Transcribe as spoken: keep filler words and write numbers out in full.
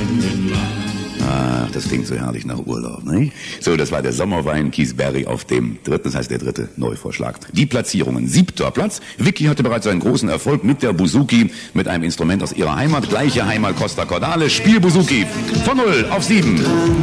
Ach, das klingt so herrlich nach Urlaub, nicht? So, das war der Sommerwein Kiesberry auf dem dritten, das heißt der dritte Neuvorschlag. Die Platzierungen. Siebter Platz. Vicky hatte bereits einen großen Erfolg mit der Buzuki, mit einem Instrument aus ihrer Heimat. Gleiche Heimat Costa Cordale. Spiel Buzuki. Von null auf sieben.